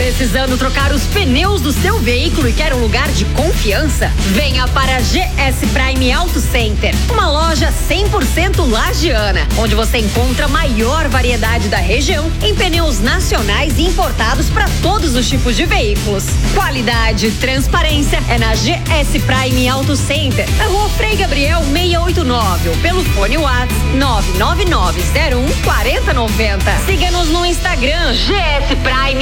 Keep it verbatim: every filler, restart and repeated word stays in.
Precisando trocar os pneus do seu veículo e quer um lugar de confiança? Venha para a G S Prime Auto Center, uma loja cem por cento lagiana, onde você encontra a maior variedade da região em pneus nacionais e importados para todos os tipos de veículos. Qualidade e transparência é na G S Prime Auto Center, na Rua Frei Gabriel seiscentos e oitenta e nove, ou pelo fone WhatsApp nove nove nove zero um quatro zero nove zero. Siga-nos no Instagram G S Prime